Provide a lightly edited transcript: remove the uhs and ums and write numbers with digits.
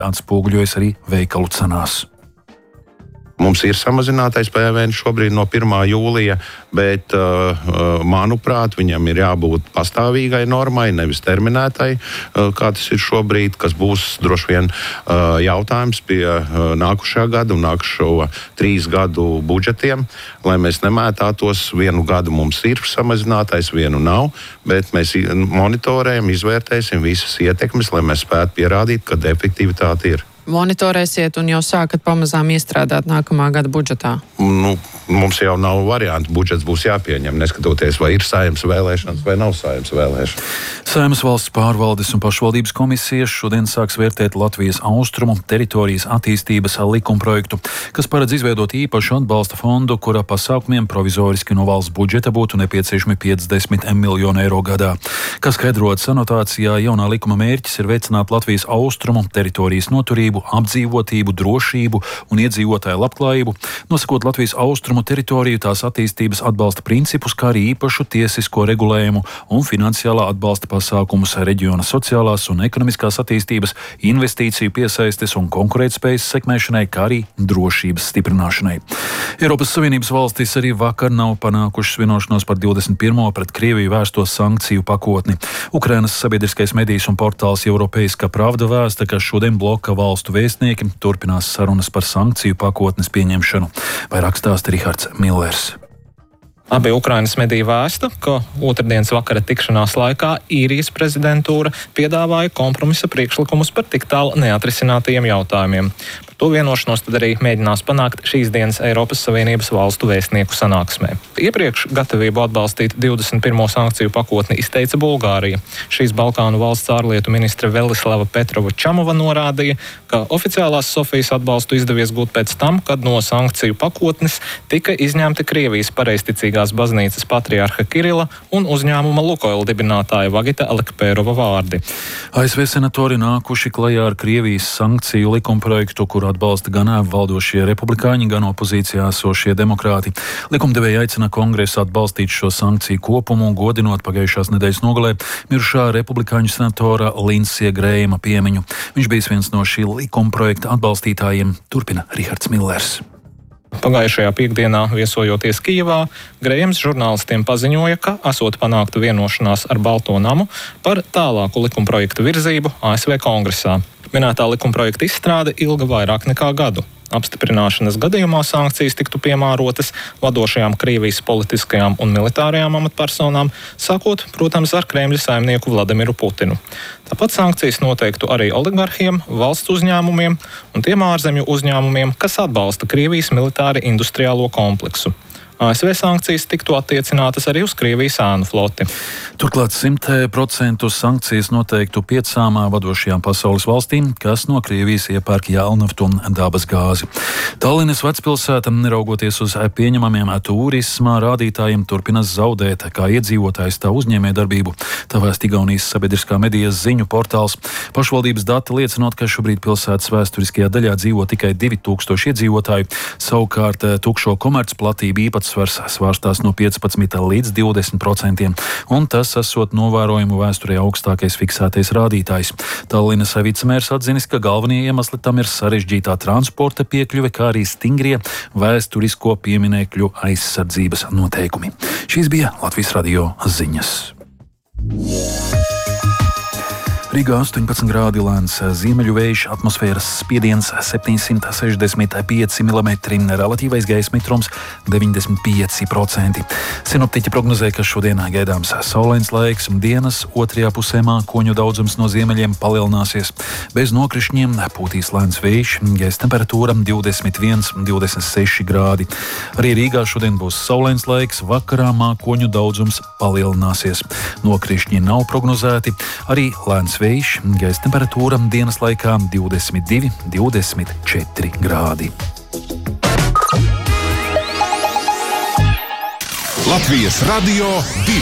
atspoguļojas arī veikalu cenās. Mums ir samazinātais PVN šobrīd no 1. jūlija, bet, manuprāt, viņam ir jābūt pastāvīgai normai, nevis terminētai, kā tas ir šobrīd, kas būs droši vien jautājums pie nākušā gada un nākušo 3 gadu budžetiem, lai mēs nemētātos. Vienu gadu mums ir samazinātais, vienu nav, bet mēs monitorējam, izvērtēsim visas ietekmes, lai mēs spētu pierādīt, ka efektivitāte ir. Monitorēsiet un jau sākat pamazām iestrādāt nākamā gada budžetā? Mums jau nav variantu. Budžets būs jāpieņem, neskatoties, vai ir Saeimas vēlēšanas vai nav Saeimas vēlēšanas. Saeimas valsts pārvaldes un pašvaldības komisijas šodien sāks vērtēt Latvijas austrumu teritorijas attīstības likumprojektu, kas paredz izveidot īpašu atbalsta fondu, kura pasākumiem provizoriski no valsts budžeta būtu nepieciešami 50 miljoni eiro gadā. Kā skaidrots anotācijā, jaunā likuma mērķis ir veicināt Latvijas austrumu teritorijas noturību, apdzīvotību, drošību un iedzīvotāju labklājību, nosakot Latvijas austrumu teritoriju, tās attīstības atbalsta principus, kā arī īpašu tiesisko regulējumu un finansiālā atbalsta pasākumus reģiona sociālās un ekonomiskās attīstības, investīciju piesaistes un konkurētspējas sekmēšanai, kā arī drošības stiprināšanai. Eiropas Savienības valstis arī vakar nav panākušas vienošanos par 21. pret Krieviju vērsto sankciju pakotni. Ukrainas sabiedriskais medijs un portāls Europeiska Pravda vēsta, ka šodien bloka valstu vēstnieki turpinās sarunas par sankciju pakotnes pieņemšanu. Vairāk stāsta Rihards Millers. Abi Ukrainas mediji vēsta, ka otrdienas vakara tikšanās laikā Īrijas prezidentūra piedāvāja kompromisa priekšlikumus par tik tālu neatrisinātajiem jautājumiem. Par to vienošanos tad arī mēģinās panākt šīs dienas Eiropas Savienības valstu vēstnieku sanāksmē. Iepriekš gatavību atbalstīt 21. sankciju pakotni izteica Bulgārija. Šīs Balkānu valsts ārlietu ministre Velislava Petrova-Čamova norādīja, ka oficiālās Sofijas atbalstu izdevies gūt pēc tam, kad no sankciju pakotnes tika izņemti Krievijas pareizticīgās baznīcas patriarha Kirila un uzņēmuma Lukoil dibinātāja Vagita Alekpērova vārdi. ASV senatori nākuši klajā ar Krievijas sankciju likumprojektu, kuru atbalsta gan valdošie republikāņi, gan opozīcijā esošie demokrāti. Likumdevēji aicina Kongresu atbalstīt šo sankciju kopumu, godinot pagājušās nedēļas nogalē mirušā republikāņu senatora Lindsija Grējama piemiņu. Viņš bijis viens no šī likumprojekta atbalstītājiem, turpina Rihards Millers. Pagājušajā piekdienā, viesojoties Kijevā, Grējams žurnālistiem paziņoja, ka esot panākta vienošanās ar Balto namu par tālāku likumprojektu virzību ASV Kongresā. Minētā likumprojekta izstrāde ilga vairāk nekā gadu. Apstiprināšanas gadījumā sankcijas tiktu piemērotas vadošajām Krievijas politiskajām un militārajām amatpersonām, sākot, protams, ar Kremļa saimnieku Vladimiru Putinu. Tāpat sankcijas noteiktu arī oligarhiem, valsts uzņēmumiem un tiem ārzemju uzņēmumiem, kas atbalsta Krievijas militāri industriālo kompleksu. ASV sankcijas tiktu attiecinātas arī uz Krievijas ēnu floti. Turklāt 100% sankcijas noteiktu 5 vadošajām pasaules valstīm, kas no Krievijas iepērk jēlnaftu un dabas gāzi. Tallinas vecpilsēta, neraugoties uz pieņemamiem turisma rādītājiem, turpinās zaudēt kā iedzīvotājs tā uzņēmējdarbību. Tā vēsta Igaunijas sabiedriskā medijas ziņu portāls. Pašvaldības dati liecinot, ka šobrīd pilsētas vēsturiskajā daļā dzīvo tikai 2000 iedzīvotāju, savukārt tukšo komercplatību īpatsvars svārstās no 15 līdz 20%, un tas esot novērojumu vēsturē augstākais fiksētais rādītājs. Tallinas vicemērs atzinis, ka galvenie iemesli tam ir sarežģītā transporta piekļuve, kā arī stingrie vēsturisko pieminekļu aizsardzības noteikumi. Šīs bija Latvijas radio ziņas. Rīgā 18 grādi lēns ziemeļu vējš, atmosfēras spiediens 765 mm, relatīvais gaisa mitrums 95%. Sinoptiķi prognozē, ka šodien gaidāms saulains laiks, dienas otrajā pusē mākoņu daudzums no ziemeļiem palielināsies. Bez nokrišņiem pūtīs lēns vējš, gaisa temperatūra 21–26 grādi. Arī Rīgā šodien būs saulains laiks, vakarā mākoņu daudzums palielināsies. Nokrišņi nav prognozēti, arī lēns vējš, gaisa temperatūra dienas laikā 22–24 grādi. Latvijas radio 2.